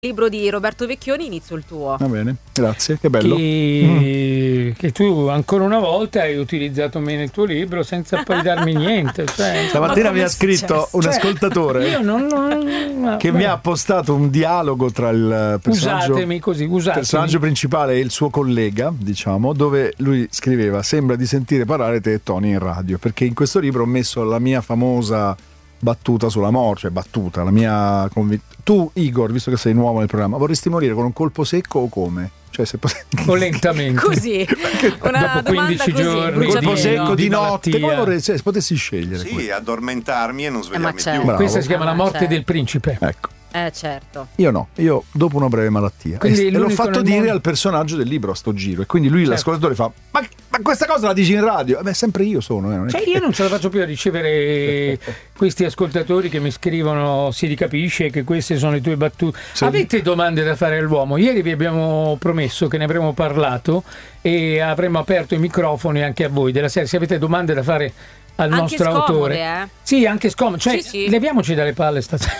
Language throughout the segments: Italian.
Libro di Roberto Vecchioni, inizio il tuo. Va bene, grazie, che bello. Che tu ancora una volta hai utilizzato bene il tuo libro senza poi darmi niente. Cioè, stamattina mi ha scritto un ascoltatore che mi ha postato un dialogo tra il personaggio principale e il suo collega, diciamo, dove lui scriveva: sembra di sentire parlare te e Tony in radio, perché in questo libro ho messo la mia famosa battuta sulla morte, cioè battuta, la mia tu, Igor, visto che sei nuovo nel programma, vorresti morire con un colpo secco o come? Cioè se o lentamente così una dopo 15 giorni un colpo secco di notte, poi vorrei, se potessi scegliere addormentarmi e non svegliarmi più. Bravo. Questa si chiama la morte del principe. Ecco. Certo. Io dopo una breve malattia e l'ho fatto dire al personaggio del libro a sto giro, e quindi lui, l'ascoltatore, fa ma questa cosa la dici in radio? Sempre io sono io non ce la faccio più a ricevere questi ascoltatori che mi scrivono: si ricapisce che queste sono le tue battute. Avete domande da fare all'uomo? Ieri vi abbiamo promesso che ne avremmo parlato e avremmo aperto i microfoni anche a voi della serie. Se avete domande da fare al anche nostro autore, sì, anche scomode, cioè sì. Leviamoci dalle palle stasera.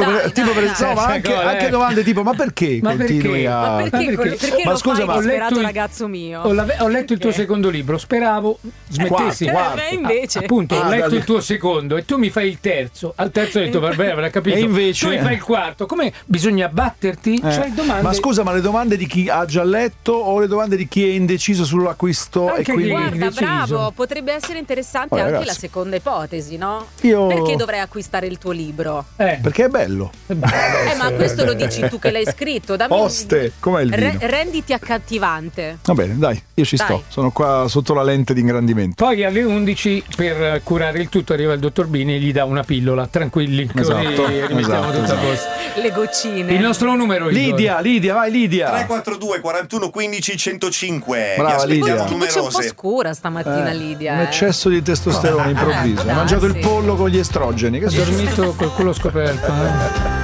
Anche domande tipo ma perché continui a... perché ma scusa, ma ho letto ragazzo mio, ho letto il tuo secondo libro, speravo smettessi. Invece appunto ho letto il tuo secondo e tu mi fai il terzo. Al terzo ho detto vabbè, avrà capito, e invece tu mi fai il quarto. Come bisogna batterti? Cioè, domande... ma scusa, ma le domande di chi ha già letto o le domande di chi è indeciso sull'acquisto? Anche e quindi... guarda, bravo, potrebbe essere interessante anche la seconda ipotesi, no? Perché dovrei acquistare il tuo libro? Perché è bello. Ma questo lo dici tu che l'hai scritto. Oste, com'è il vino? Renditi accattivante. Va bene, dai, io ci sto. Sono qua sotto la lente di ingrandimento. Poi alle 11 per curare il tutto arriva il dottor Bini e gli dà una pillola, tranquilli. Esatto, rimettiamo tutto a posto. Le goccine. Il nostro numero, Lidia, vai Lidia. 342 41 15 105. Brava Lidia. Che voce un po' scura stamattina, Lidia. Un eccesso di testosterone improvviso. Hai mangiato il pollo con gli estrogeni. Ho dormito col culo scoperto.